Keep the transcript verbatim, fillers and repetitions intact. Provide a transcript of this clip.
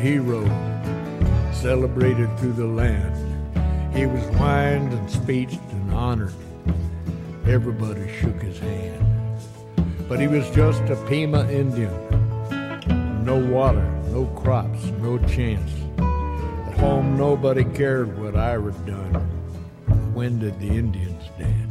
Hero celebrated through the land. He was wined and speeched and honored. Everybody shook his hand. But he was just a Pima Indian. No water, no crops, no chance. At home nobody cared what Ira done. When did the Indians dance?